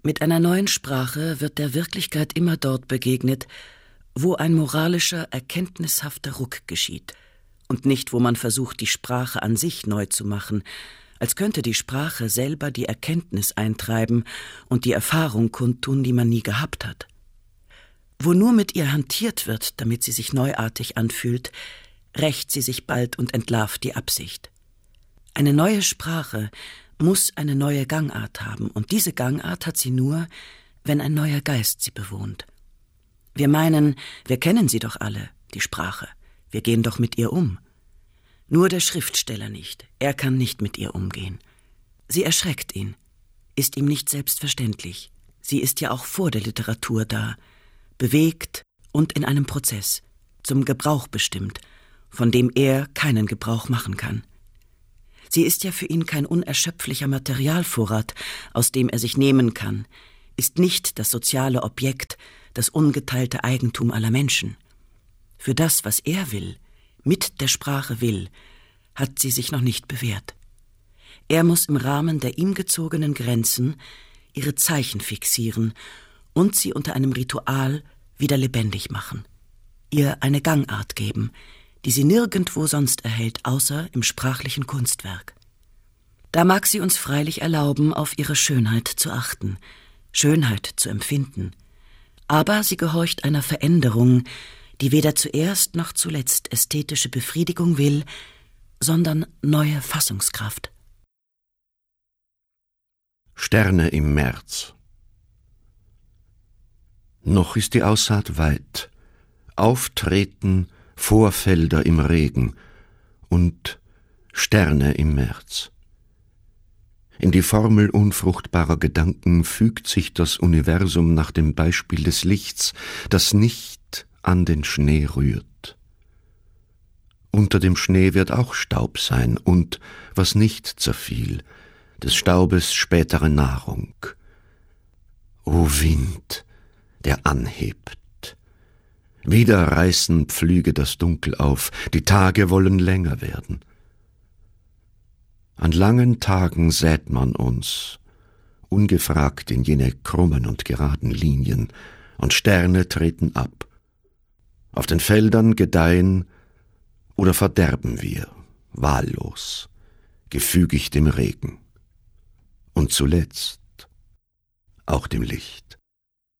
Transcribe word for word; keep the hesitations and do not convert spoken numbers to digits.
Mit einer neuen Sprache wird der Wirklichkeit immer dort begegnet, wo ein moralischer, erkenntnishafter Ruck geschieht und nicht, wo man versucht, die Sprache an sich neu zu machen, als könnte die Sprache selber die Erkenntnis eintreiben und die Erfahrung kundtun, die man nie gehabt hat. Wo nur mit ihr hantiert wird, damit sie sich neuartig anfühlt, rächt sie sich bald und entlarvt die Absicht. Eine neue Sprache muss eine neue Gangart haben, und diese Gangart hat sie nur, wenn ein neuer Geist sie bewohnt. Wir meinen, wir kennen sie doch alle, die Sprache. Wir gehen doch mit ihr um. Nur der Schriftsteller nicht. Er kann nicht mit ihr umgehen. Sie erschreckt ihn, ist ihm nicht selbstverständlich. Sie ist ja auch vor der Literatur da, bewegt und in einem Prozess, zum Gebrauch bestimmt, von dem er keinen Gebrauch machen kann. Sie ist ja für ihn kein unerschöpflicher Materialvorrat, aus dem er sich nehmen kann, ist nicht das soziale Objekt, das ungeteilte Eigentum aller Menschen. Für das, was er will, mit der Sprache will, hat sie sich noch nicht bewährt. Er muss im Rahmen der ihm gezogenen Grenzen ihre Zeichen fixieren und sie unter einem Ritual wieder lebendig machen, ihr eine Gangart geben, die sie nirgendwo sonst erhält, außer im sprachlichen Kunstwerk. Da mag sie uns freilich erlauben, auf ihre Schönheit zu achten, Schönheit zu empfinden, aber sie gehorcht einer Veränderung, die weder zuerst noch zuletzt ästhetische Befriedigung will, sondern neue Fassungskraft. Sterne im März. Noch ist die Aussaat weit, auftreten Vorfelder im Regen und Sterne im März. In die Formel unfruchtbarer Gedanken fügt sich das Universum nach dem Beispiel des Lichts, das nicht an den Schnee rührt. Unter dem Schnee wird auch Staub sein und, was nicht zerfiel, des Staubes spätere Nahrung. O Wind, der anhebt! Wieder reißen Pflüge das Dunkel auf, die Tage wollen länger werden. An langen Tagen sät man uns, ungefragt in jene krummen und geraden Linien, und Sterne treten ab. Auf den Feldern gedeihen oder verderben wir, wahllos, gefügig dem Regen. Und zuletzt auch dem Licht.